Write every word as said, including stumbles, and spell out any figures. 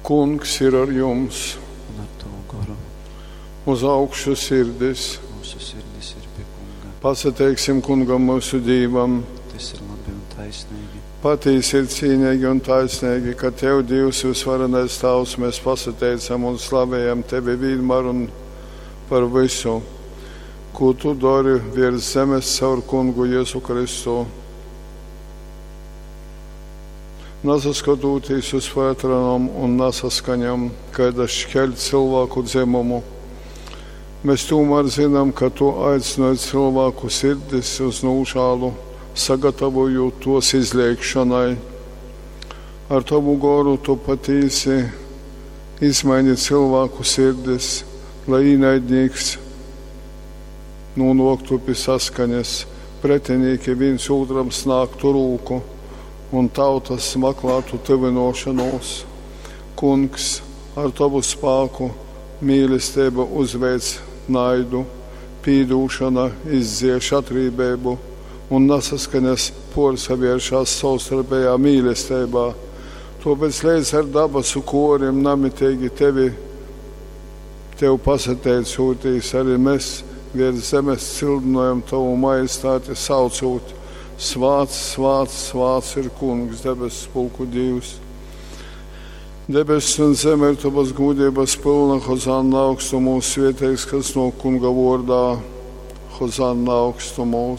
Kungs ir ar jums. Un ar tavu garu. Uz augšu sirdis. Mūsu sirdis ir pie Kunga. Pasateiksim Kungam mūsu Dīvam. Tas ir labi un taisnīgi. Patīs ir cīnīgi un taisnīgi, ka Tev, Dievs, visvarenais Tavs, mēs pasateicam un slavējam Tevi vienmēr un par visu, ko Tu dari virs zemes caur Kungu Jēzu Kristu. Nesaskatoties uz vētranām un nesaskaņām, kāda šķeļ cilvēku dzimumu, mēs tomēr zinām, ka Tu aicināji cilvēku sirdis uz nūšālu, sagatavojot tos izliekšanai. Ar Tavu garu Tu patīsi izmaini cilvēku sirdis, lai īnaidnieks nonāktu pie saskaņas, pretinieki viens otram snāktu rūku un tautas meklētu tuvinošanos. Kungs, ar Tavu spēku mīlestība uzveic naidu, pīdūšana izdzieš atrībību un nesaskaņas porsavieršās savstarpējā mīlestībā. Tāpēc līdz ar dabasu korim namitīgi Tevi, Tev pasateicoties, arī mēs virs zemes cildinājam Tavu majestāti saucot: Svāts, svāts, svāts ir Kungs, debesu spulku Dievs. Debesis un zeme ir Tavas gudības pilna, hozanna augstumos svētīgs, kas no Kunga vārdā, hozanna augstumos.